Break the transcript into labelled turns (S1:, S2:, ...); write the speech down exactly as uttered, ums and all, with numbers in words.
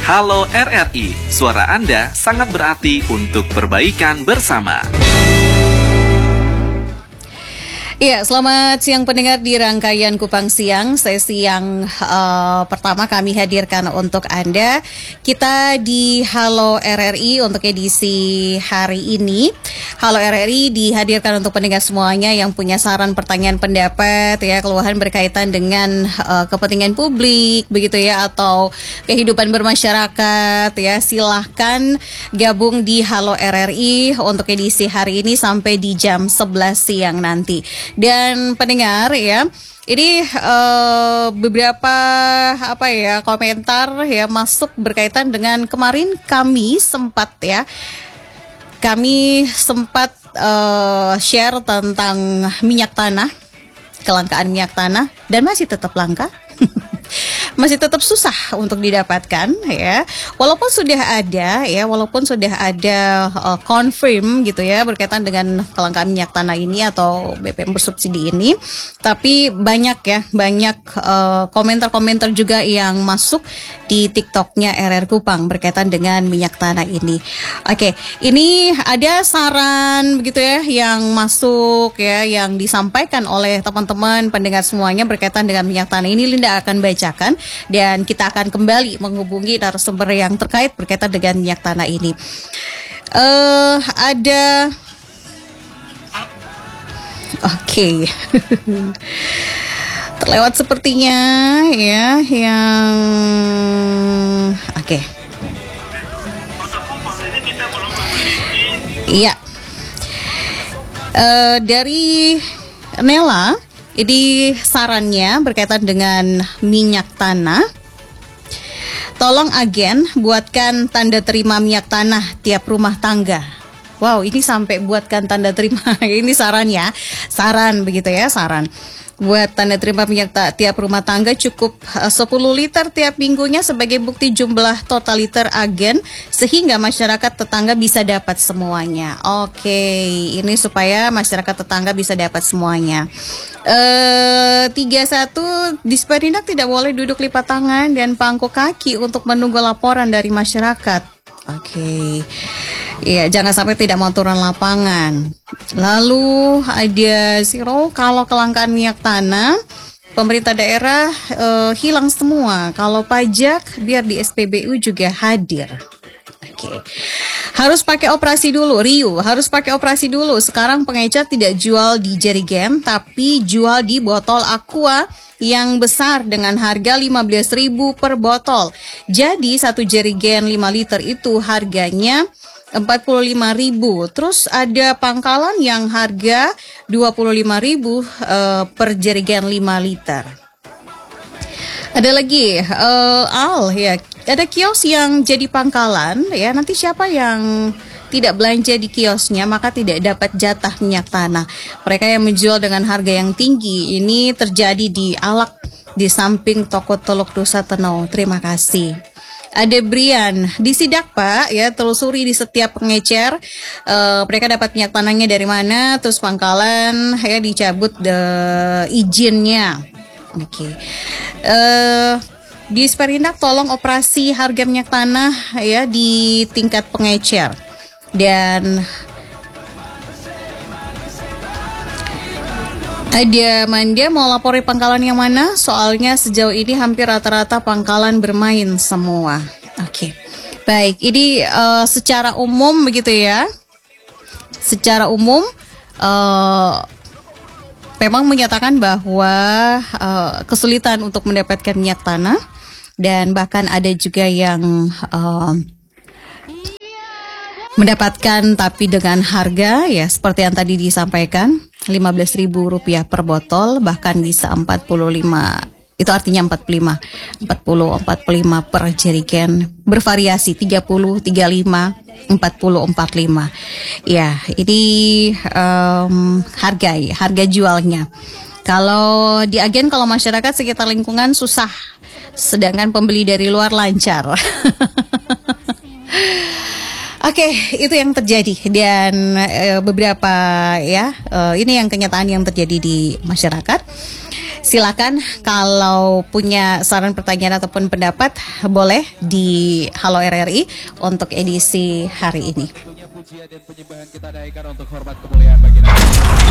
S1: Halo R R I, suara Anda sangat berarti untuk perbaikan bersama.
S2: Iya, selamat siang pendengar di rangkaian Kupang Siang. Sesi yang uh, pertama kami hadirkan untuk Anda. Kita di Halo R R I untuk edisi hari ini. Halo R R I dihadirkan untuk pendengar semuanya yang punya saran, pertanyaan, pendapat, ya, keluhan berkaitan dengan uh, kepentingan publik, begitu ya, atau kehidupan bermasyarakat, ya. Silahkan gabung di Halo R R I untuk edisi hari ini sampai di jam sebelas siang nanti. Dan pendengar, ya, ini uh, beberapa apa ya komentar ya masuk berkaitan dengan kemarin kami sempat ya kami sempat uh, share tentang minyak tanah, kelangkaan minyak tanah, dan masih tetap langka. Masih tetap susah untuk didapatkan, ya. Walaupun sudah ada ya, walaupun sudah ada uh, confirm gitu ya berkaitan dengan kelangkaan minyak tanah ini atau B B M bersubsidi ini, tapi banyak ya, banyak uh, komentar-komentar juga yang masuk di TikToknya R R Kupang berkaitan dengan minyak tanah ini. Oke, ini ada saran begitu ya yang masuk ya, yang disampaikan oleh teman-teman pendengar semuanya berkaitan dengan minyak tanah ini. Linda akan bacakan dan kita akan kembali menghubungi narasumber yang terkait berkaitan dengan minyak tanah ini. Uh, ada, oke, okay. Terlewat sepertinya ya yang, oke, okay. Iya, uh, dari Nela. Jadi sarannya berkaitan dengan minyak tanah. Tolong agen buatkan tanda terima minyak tanah tiap rumah tangga. Wow, ini sampai buatkan tanda terima. Ini saran ya. Saran begitu ya, saran. Buat tanda terima minyak ta- tiap rumah tangga cukup uh, sepuluh liter tiap minggunya sebagai bukti jumlah total liter agen sehingga masyarakat tetangga bisa dapat semuanya. Oke, ini supaya masyarakat tetangga bisa dapat semuanya. Uh, tiga satu Disperindak tidak boleh duduk lipat tangan dan pangku kaki untuk menunggu laporan dari masyarakat. Oke, okay. Iya, jangan sampai tidak mau turun lapangan. Lalu ada Zero, kalau kelangkaan minyak tanah, pemerintah daerah uh, hilang semua. Kalau pajak, biar di S P B U juga hadir. Oke, okay. Harus pakai operasi dulu, Rio. Harus pakai operasi dulu. Sekarang pengecer tidak jual di jerigen, tapi jual di botol Aqua yang besar dengan harga lima belas ribu per botol. Jadi satu jerigen lima liter itu harganya empat puluh lima ribu. Terus ada pangkalan yang harga dua puluh lima ribu uh, per jerigen lima liter. Ada lagi uh, Al ya, ada kios yang jadi pangkalan ya. Nanti siapa yang tidak belanja di kiosnya maka tidak dapat jatah minyak tanah. Mereka yang menjual dengan harga yang tinggi. Ini terjadi di Alak di samping toko Teluk Dosa Tenau. Terima kasih. Ada Brian, disidak Pak ya, telusuri di setiap pengecer uh, mereka dapat minyak tanahnya dari mana, terus pangkalan ya dicabut de izinnya. Oke. Okay. Uh, di Sperindak tolong operasi harga minyak tanah ya di tingkat pengecer. Dan ada Manda mau lapori pangkalan yang mana? Soalnya sejauh ini hampir rata-rata pangkalan bermain semua. Oke, okay. Baik. Ini uh, secara umum begitu ya. Secara umum uh, memang menyatakan bahwa uh, kesulitan untuk mendapatkan minyak tanah dan bahkan ada juga yang uh, mendapatkan tapi dengan harga ya seperti yang tadi disampaikan lima belas ribu rupiah per botol, bahkan bisa empat puluh lima, itu artinya empat puluh lima empat puluh empat puluh lima per jerigen, bervariasi tiga puluh tiga puluh lima empat puluh empat puluh lima. Ya, ini um, harga harga jualnya. Kalau di agen, kalau masyarakat sekitar lingkungan susah, sedangkan pembeli dari luar lancar. Oke, okay, itu yang terjadi dan e, beberapa ya e, ini yang kenyataan yang terjadi di masyarakat. Silakan kalau punya saran, pertanyaan ataupun pendapat boleh di Halo R R I untuk edisi hari ini.
S3: Pujian dan penyembahan kita naikkan untuk hormat kemuliaan bagi Nabi.